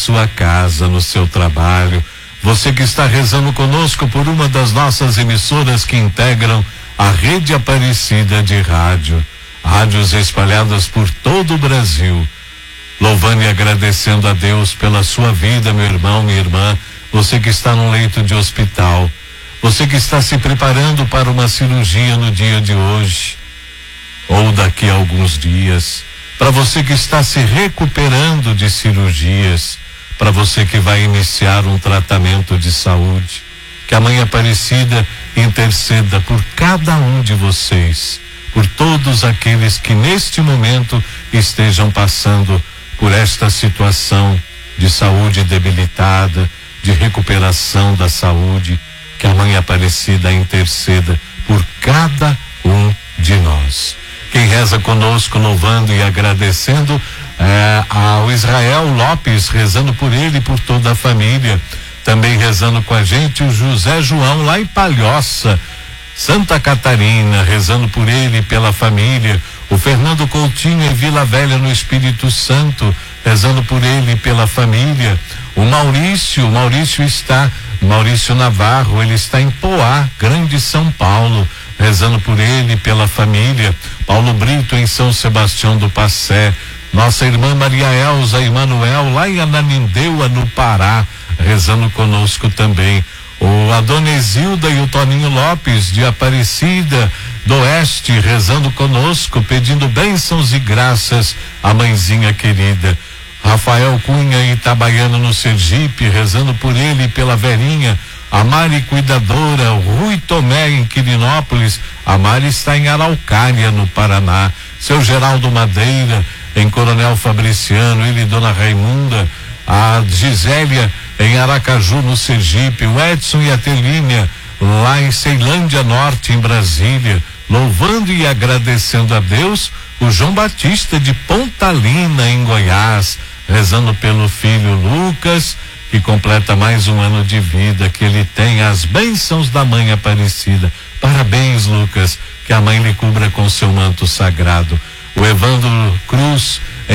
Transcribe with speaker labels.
Speaker 1: sua casa, no seu trabalho. Você que está rezando conosco por uma das nossas emissoras que integram a Rede Aparecida de rádios espalhadas por todo o Brasil. Louvando e agradecendo a Deus pela sua vida, meu irmão, minha irmã. Você que está no leito de hospital. Você que está se preparando para uma cirurgia no dia de hoje. Ou daqui a alguns dias. Para você que está se recuperando de cirurgias. Para você que vai iniciar um tratamento de saúde. Que a Mãe Aparecida interceda por cada um de vocês. Por todos aqueles que neste momento estejam passando por esta situação de saúde debilitada, de recuperação da saúde, que a Mãe Aparecida interceda por cada um de nós. Quem reza conosco, louvando e agradecendo, ao Israel Lopes, rezando por ele e por toda a família. Também rezando com a gente o José João, lá em Palhoça, Santa Catarina, rezando por ele e pela família. O Fernando Coutinho em Vila Velha, no Espírito Santo, rezando por ele e pela família. O Maurício Navarro, ele está em Poá, Grande São Paulo, rezando por ele e pela família. Paulo Brito em São Sebastião do Passé. Nossa irmã Maria Elza Emanuel, lá em Ananindeua, no Pará, rezando conosco também. A Dona Isilda e o Toninho Lopes de Aparecida do Oeste, rezando conosco, pedindo bênçãos e graças à mãezinha querida. Rafael Cunha em Itabaiana, no Sergipe, rezando por ele e pela velhinha. A Mari Cuidadora, o Rui Tomé em Quirinópolis. A Mari está em Araucária, no Paraná. Seu Geraldo Madeira em Coronel Fabriciano, ele e Dona Raimunda. A Gisélia em Aracaju, no Sergipe. O Edson e a Telínia lá em Ceilândia Norte, em Brasília, louvando e agradecendo a Deus. O João Batista de Pontalina, em Goiás, rezando pelo filho Lucas, que completa mais um ano de vida, que ele tenha as bênçãos da Mãe Aparecida. Parabéns, Lucas, que a mãe lhe cubra com seu manto sagrado. O Evandro Cruz